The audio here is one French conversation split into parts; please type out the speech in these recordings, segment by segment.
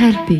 RRP.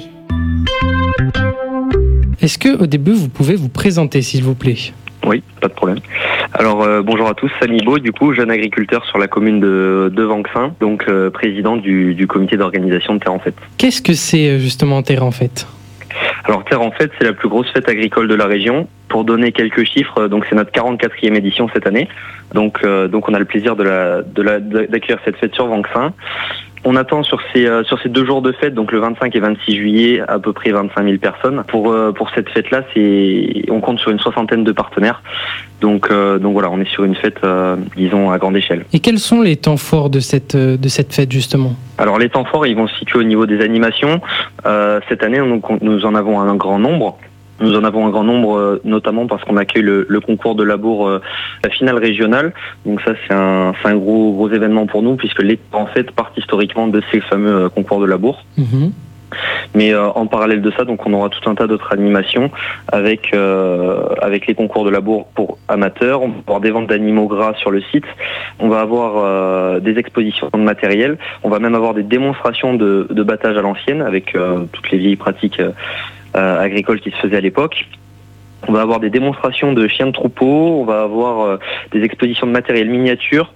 Est-ce que au début vous pouvez vous présenter s'il vous plaît ? Oui, pas de problème. Alors bonjour à tous, Samy Beau, du coup, jeune agriculteur sur la commune de Vanxin, donc président du comité d'organisation de Terre en Fête. Qu'est-ce que c'est justement Terre en Fête ? Alors Terre en Fête, c'est la plus grosse fête agricole de la région. Pour donner quelques chiffres, donc c'est notre 44e édition cette année. Donc on a le plaisir d'accueillir cette fête sur Vanxin. On attend sur ces 2 jours de fête, donc le 25 et 26 juillet, à peu près 25 000 personnes. Pour cette fête-là, on compte sur une 60aine de partenaires. Donc voilà, on est sur une fête, disons, à grande échelle. Et quels sont les temps forts de cette fête justement ? Alors les temps forts, ils vont se situer au niveau des animations. Cette année, nous en avons un grand nombre. Nous en avons un grand nombre, notamment parce qu'on accueille le concours de labour, la finale régionale. Donc ça, c'est un gros événement pour nous, puisque les en fait partent historiquement de ces fameux concours de labour. Mmh. Mais en parallèle de ça, donc on aura tout un tas d'autres animations avec les concours de labour pour amateurs. On va avoir des ventes d'animaux gras sur le site. On va avoir des expositions de matériel. On va même avoir des démonstrations de battage à l'ancienne avec toutes les vieilles pratiques agricoles qui se faisaient à l'époque. On va avoir des démonstrations de chiens de troupeau. On va avoir des expositions de matériel miniature.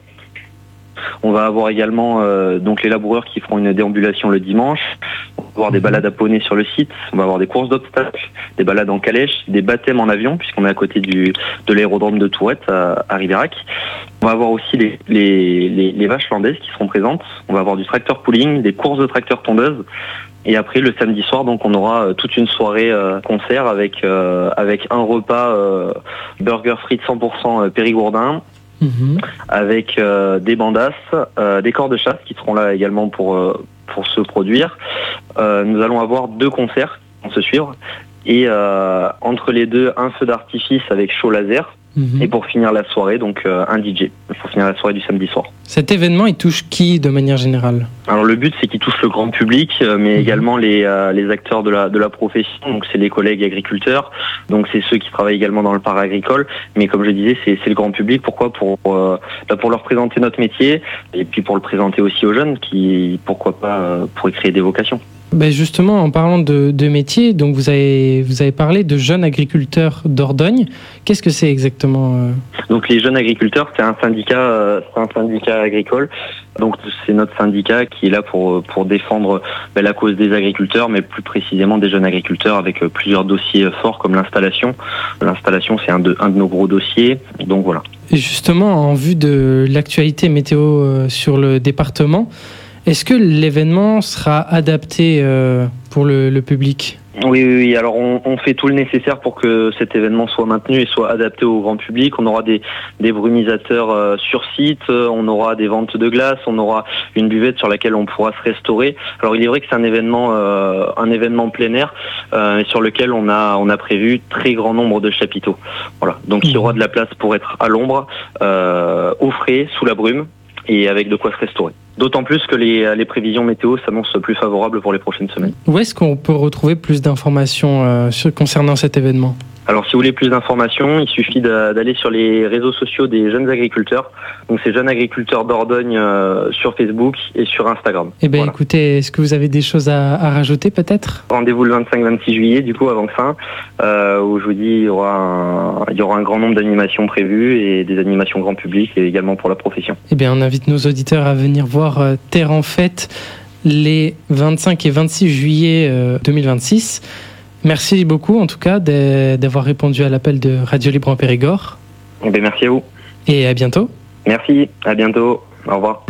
On va avoir également donc les laboureurs qui feront une déambulation le dimanche. On va avoir des balades à poney sur le site. On va avoir des courses d'obstacles, des balades en calèche, des baptêmes en avion puisqu'on est à côté de l'aérodrome de Tourette à Ribérac. On va avoir aussi les vaches landaises qui seront présentes. On va avoir du tracteur pooling, des courses de tracteurs tondeuses. Et après, le samedi soir, donc, on aura toute une soirée concert avec un repas burger frites 100% Périgourdin, avec des bandasses, des corps de chasse qui seront là également pour se produire. Nous allons avoir 2 concerts qui vont se suivre. Et entre les deux, un feu d'artifice avec show laser. Et pour finir la soirée, donc un DJ, pour finir la soirée du samedi soir. Cet événement, il touche qui de manière générale ? Alors le but, c'est qu'il touche le grand public, mais également les acteurs de la profession. Donc c'est les collègues agriculteurs, donc c'est ceux qui travaillent également dans le para-agricole. Mais comme je disais, c'est le grand public. Pourquoi ? Pour leur présenter notre métier, et puis pour le présenter aussi aux jeunes qui, pourquoi pas, pourraient créer des vocations. Ben justement, en parlant de métier, donc vous avez parlé de jeunes agriculteurs d'Ordogne. Qu'est-ce que c'est exactement ? Donc les jeunes agriculteurs, c'est un syndicat agricole. Donc c'est notre syndicat qui est là pour défendre la cause des agriculteurs, mais plus précisément des jeunes agriculteurs avec plusieurs dossiers forts comme l'installation. L'installation, c'est un de nos gros dossiers. Donc voilà. Et justement, en vue de l'actualité météo sur le département, est-ce que l'événement sera adapté pour le public ? Oui. Alors on fait tout le nécessaire pour que cet événement soit maintenu et soit adapté au grand public. On aura des brumisateurs sur site, on aura des ventes de glace, on aura une buvette sur laquelle on pourra se restaurer. Alors il est vrai que c'est un événement plein air sur lequel on a prévu très grand nombre de chapiteaux. Voilà. Donc il y aura de la place pour être à l'ombre, au frais, sous la brume, et avec de quoi se restaurer. D'autant plus que les prévisions météo s'annoncent plus favorables pour les prochaines semaines. Où est-ce qu'on peut retrouver plus d'informations concernant cet événement ? Alors si vous voulez plus d'informations, il suffit d'aller sur les réseaux sociaux des jeunes agriculteurs. Donc c'est Jeunes Agriculteurs d'Ordogne sur Facebook et sur Instagram. Eh bien Écoutez, est-ce que vous avez des choses à rajouter peut-être ? Rendez-vous le 25-26 juillet du coup à Vanxin, où je vous dis il y aura un grand nombre d'animations prévues et des animations grand public et également pour la profession. Eh bien on invite nos auditeurs à venir voir Terre en Fête les 25 et 26 juillet 2026. Merci beaucoup en tout cas d'avoir répondu à l'appel de Radio Libre en Périgord. Merci à vous. Et à bientôt. Merci, à bientôt. Au revoir.